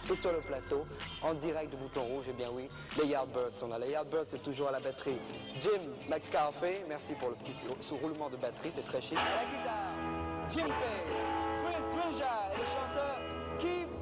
Et sur le plateau, en direct de Bouton Rouge, eh bien oui, les Yardbirds sont là. Les Yardbirds, c'est toujours à la batterie Jim McCarthy, merci pour le petit sous-roulement de batterie, c'est très chic. À la guitare, Jim Page, Chris Drinja et le chanteur Keith